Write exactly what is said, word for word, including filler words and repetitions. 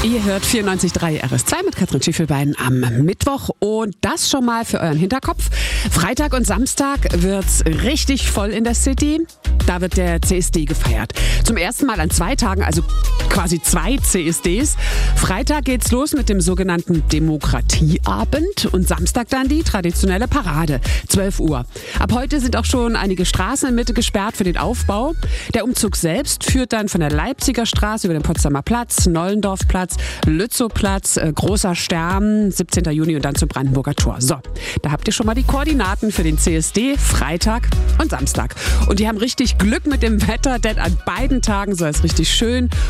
Ihr hört vierundneunzig Komma drei R S zwei mit Katrin Schiefelbein am Mittwoch. Und das schon mal für euren Hinterkopf. Freitag und Samstag wird's richtig voll in der City. Da wird der C S D gefeiert. Zum ersten Mal an zwei Tagen, also quasi zwei C S Ds. Freitag geht's los mit dem sogenannten Demokratieabend und Samstag dann die traditionelle Parade, zwölf Uhr. Ab heute sind auch schon einige Straßen in Mitte gesperrt für den Aufbau. Der Umzug selbst führt dann von der Leipziger Straße über den Potsdamer Platz, Nollendorfplatz, Lützowplatz, äh, Großer Stern, siebzehnten Juni und dann zum Brandenburger Tor. So, da habt ihr schon mal die Koordinaten für den C S D, Freitag und Samstag. Und die haben richtig Glück mit dem Wetter, denn an beiden Tagen soll es richtig schön